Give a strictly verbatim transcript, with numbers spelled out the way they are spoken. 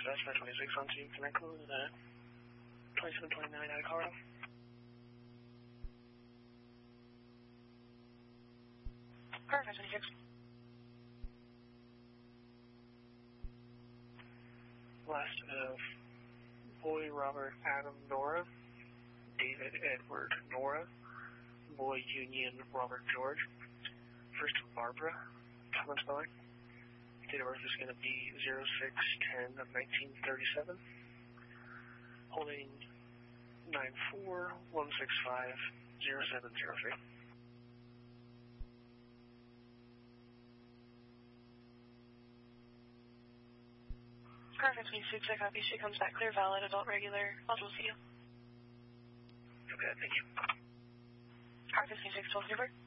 dispatch five twenty-six on Team Connect with uh, twenty-seven twenty-nine out of Colorado. Car five twenty-six. Last of Boy Robert Adam Nora, David Edward Nora, Boy Union Robert George. First Barbara, common spelling. Date of birth is going to be zero six ten of nineteen thirty-seven. Holding nine four one six five zero seven zero three. Car five twenty-six, I copy. She comes back clear, valid, adult, regular. I'll see you. Okay, thank you. Car five twenty-six, twelve Newburgh.